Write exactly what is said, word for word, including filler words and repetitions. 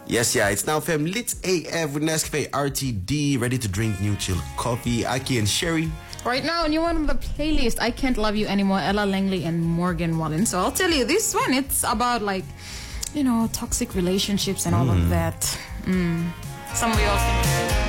Yes, yeah, it's now Fem Lit A F with Nescafe R T D, ready to drink new chill coffee. Aki and Sherry. Right now, new one on the playlist, I Can't Love You Anymore, Ella Langley and Morgan Wallen. So I'll tell you, this one, it's about like, you know, toxic relationships and all mm. of that. Mm. Some of y'all can